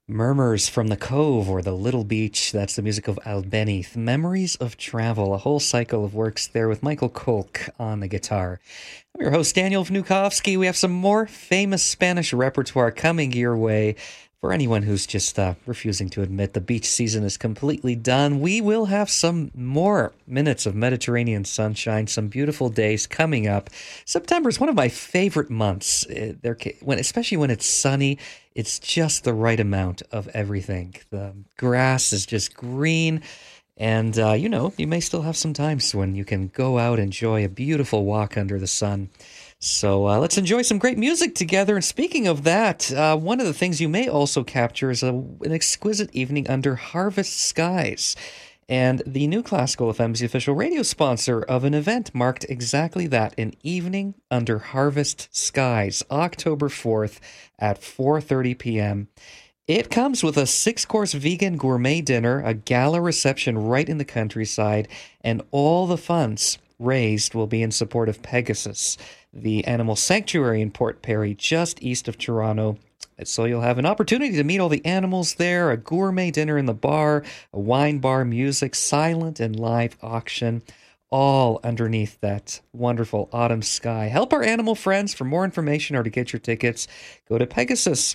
Murmurs from the Cove or the Little Beach. That's the music of Albenith. Memories of Travel, a whole cycle of works there with Michael Kolk on the guitar. I'm your host, Daniel Vnukovsky. We have some more famous Spanish repertoire coming your way. For anyone who's just refusing to admit the beach season is completely done, we will have some more minutes of Mediterranean sunshine, some beautiful days coming up. September is one of my favorite months, especially when it's sunny. It's just the right amount of everything. The grass is just green. And, you may still have some times when you can go out and enjoy a beautiful walk under the sun. So let's enjoy some great music together. And speaking of that, one of the things you may also capture is an exquisite evening under harvest skies. And the New Classical FM is the official radio sponsor of an event marked exactly that, an evening under harvest skies, October 4th at 4:30 p.m. It comes with a 6-course vegan gourmet dinner, a gala reception right in the countryside, and all the funds raised will be in support of Pegasus, the animal sanctuary in Port Perry, just east of Toronto. So you'll have an opportunity to meet all the animals there, a gourmet dinner in the bar, a wine bar, music, silent and live auction, all underneath that wonderful autumn sky. Help our animal friends. For more information or to get your tickets, go to Pegasus.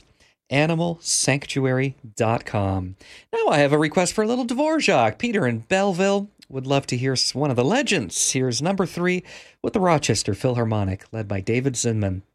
animalsanctuary.com. Now I have a request for a little Dvorak. Peter in Belleville would love to hear one of the legends. Here's number 3 with the Rochester Philharmonic, led by David Zinman.